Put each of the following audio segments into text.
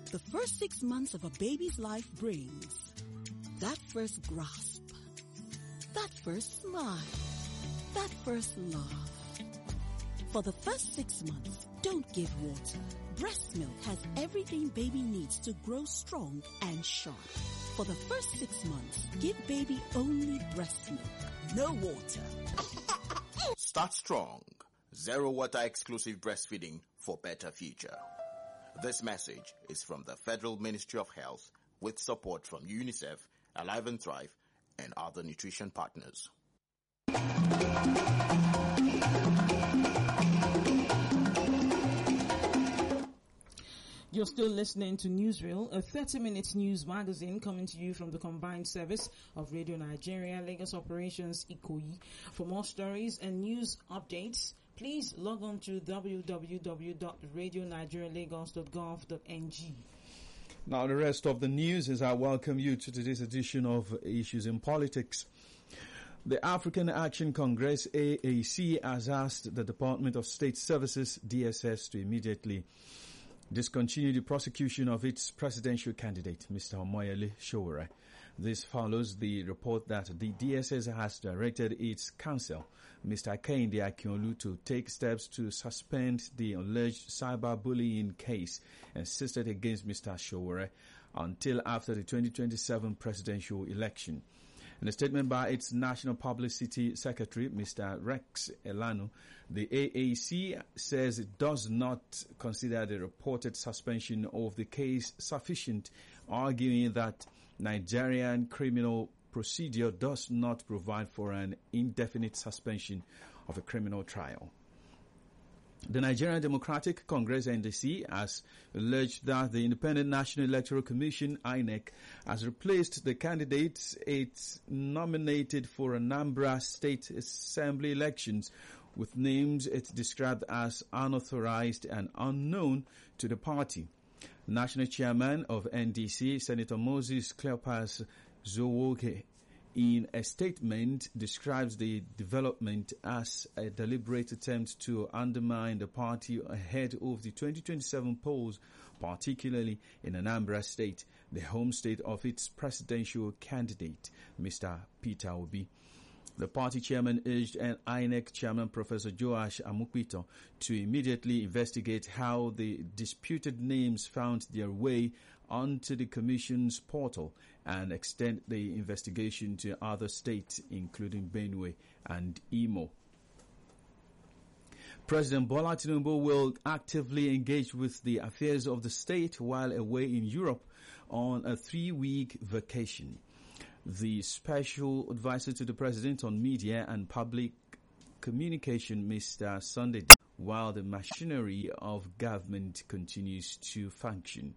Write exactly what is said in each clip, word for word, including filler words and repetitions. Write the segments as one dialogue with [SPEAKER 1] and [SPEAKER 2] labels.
[SPEAKER 1] the first six months of a baby's life brings that first grasp, that first smile, that first laugh. For the first six months, don't give water. Breast milk has everything baby needs to grow strong and sharp. For the first six months, give baby only breast milk, no water.
[SPEAKER 2] Start strong. Zero water exclusive breastfeeding for better future. This message is from the Federal Ministry of Health with support from UNICEF, Alive and Thrive, and other nutrition partners.
[SPEAKER 3] You're still listening to Newsreel, a thirty-minute news magazine coming to you from the combined service of Radio Nigeria, Lagos Operations, Ikoyi. For more stories and news updates, please log on to w w w dot radio nigeria lagos dot gov dot n g.
[SPEAKER 4] Now the rest of the news is I welcome you to today's edition of Issues in Politics. The African Action Congress, A A C, has asked the Department of State Services, D S S, to immediately discontinue the prosecution of its presidential candidate, Mister Omoyele Sowore. This follows the report that the D S S has directed its counsel, Mister Kehinde Akinolu, to take steps to suspend the alleged cyberbullying case insisted against Mister Sowore until after the twenty twenty-seven presidential election. In a statement by its National Publicity Secretary, Mister Rex Elanu, the A A C says it does not consider the reported suspension of the case sufficient, arguing that Nigerian criminal procedure does not provide for an indefinite suspension of a criminal trial. The Nigerian Democratic Congress, N D C, has alleged that the Independent National Electoral Commission, I N E C, has replaced the candidates it nominated for Anambra State Assembly elections with names it described as unauthorized and unknown to the party. National Chairman of N D C, Senator Moses Cleopas Zowoke, in a statement, describes the development as a deliberate attempt to undermine the party ahead of the twenty twenty-seven polls, particularly in Anambra State, the home state of its presidential candidate, Mister Peter Obi. The party chairman urged an I N E C chairman, Professor Joash Amukpito, to immediately investigate how the disputed names found their way onto the commission's portal and extend the investigation to other states, including Benue and Imo. President Bola Tinubu will actively engage with the affairs of the state while away in Europe on a three-week vacation. The special advisor to the president on media and public communication, Mister Sunday, while the machinery of government continues to function.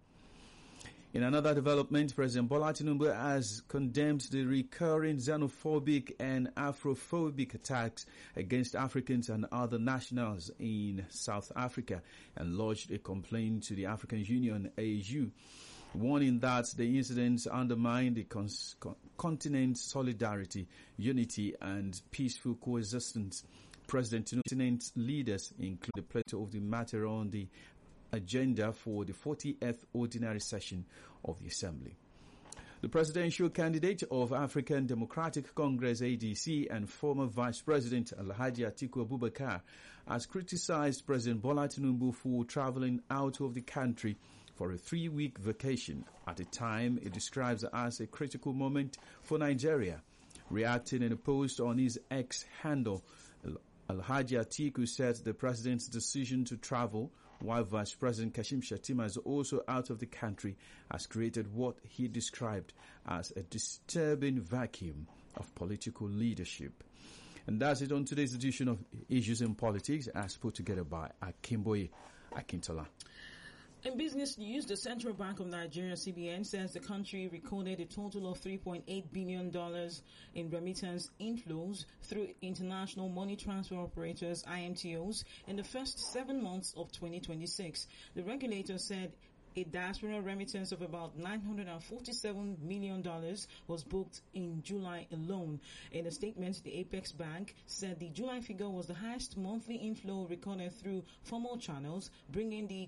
[SPEAKER 4] In another development, President Bola Tinubu has condemned the recurring xenophobic and Afrophobic attacks against Africans and other nationals in South Africa and lodged a complaint to the African Union, A U, warning that the incidents undermine the cons- con- continent's solidarity, unity, and peaceful coexistence. President Tinubu's leaders include the plateau of the matter on the agenda for the fortieth ordinary session of the Assembly. The presidential candidate of African Democratic Congress, A D C, and former Vice President Alhaji Atiku Abubakar has criticized President Bola Tinubu for traveling out of the country for a three-week vacation at a time it describes as a critical moment for Nigeria. Reacting in a post on his X handle, Alhaji Atiku said the president's decision to travel while Vice President Kashim Shettima is also out of the country has created what he described as a disturbing vacuum of political leadership. And that's it on today's edition of Issues in Politics, as put together by Akimboye Akintola.
[SPEAKER 3] In business news, the Central Bank of Nigeria, C B N, says the country recorded a total of three point eight billion dollars in remittance inflows through international money transfer operators, I M T Os, in the first seven months of twenty twenty-six. The regulator said a diaspora remittance of about nine hundred forty-seven million dollars was booked in July alone. In a statement, the Apex Bank said the July figure was the highest monthly inflow recorded through formal channels, bringing the